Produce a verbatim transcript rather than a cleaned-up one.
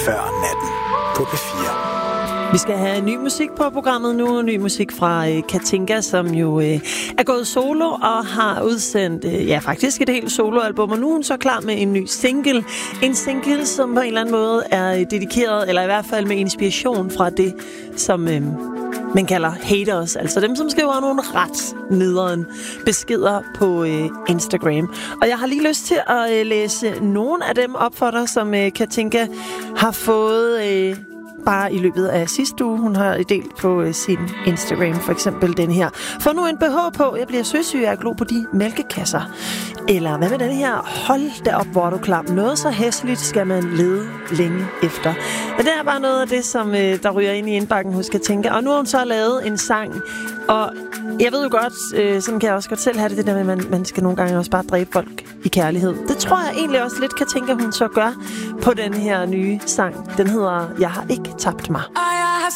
Før natten på P fire. Vi skal have ny musik på programmet nu, ny musik fra øh, Katinka, som jo øh, er gået solo og har udsendt øh, ja, faktisk et helt soloalbum, og nu er hun så klar med en ny single. En single, som på en eller anden måde er dedikeret, eller i hvert fald med inspiration fra det, som øh, man kalder haters, altså dem, som skriver nogle ret nederen beskeder på øh, Instagram. Og jeg har lige lyst til at øh, læse nogle af dem op for dig, som øh, Katinka har fået Øh, bare i løbet af sidste uge. Hun har delt på uh, sin Instagram, for eksempel den her. Få nu en B H på, jeg bliver søsyg af at glo på de mælkekasser. Eller hvad med den her? Hold da op, hvor er du klam. Noget så hæsligt skal man lede længe efter. Men det er bare noget af det, som uh, der ryger ind i indbakken hos Katinka. Og nu har hun så lavet en sang, og jeg ved jo godt, øh, sådan kan jeg også godt selv have det, det der med, at man, man skal nogle gange også bare dræbe folk i kærlighed. Det tror jeg egentlig også lidt Katinka, hun så gør på den her nye sang. Den hedder Jeg har ikke tabt mig. Og jeg har